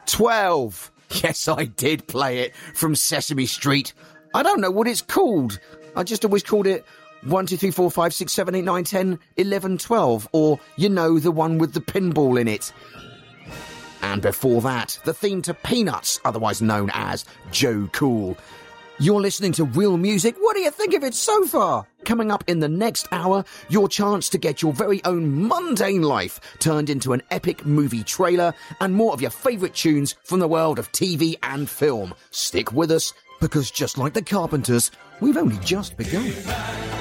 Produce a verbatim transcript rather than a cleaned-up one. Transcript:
twelve. Yes, I did play it from Sesame Street. I don't know what it's called. I just always called it one, two, three, four, five, six, seven, eight, nine, ten, eleven, twelve, or, you know, the one with the pinball in it. And before that, the theme to Peanuts, otherwise known as Joe Cool. You're listening to Real Music. What do you think of it so far? Coming up in the next hour, your chance to get your very own mundane life turned into an epic movie trailer and more of your favourite tunes from the world of T V and film. Stick with us, because just like the Carpenters, we've only just begun.